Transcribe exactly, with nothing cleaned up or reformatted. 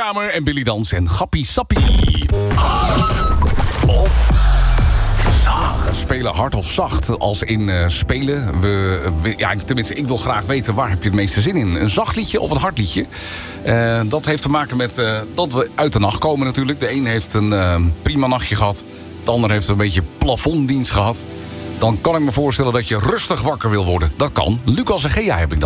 Kamer en Billy Dans en Gappie Sappie. Hard of zacht? We spelen hard of zacht als in uh, spelen. We, we, ja, tenminste, ik wil graag weten waar heb je het meeste zin in. Een zacht liedje of een hard liedje? Uh, dat heeft te maken met uh, dat we uit de nacht komen natuurlijk. De een heeft een uh, prima nachtje gehad. De ander heeft een beetje plafonddienst gehad. Dan kan ik me voorstellen dat je rustig wakker wil worden. Dat kan. Lucas en Gea heb ik dan.